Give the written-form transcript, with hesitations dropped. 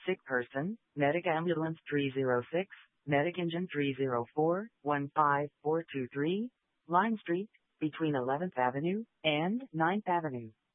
Sick person, Medic Ambulance 306, Medic Engine 304, 15423, Lime Street, between 11th Avenue and 9th Avenue.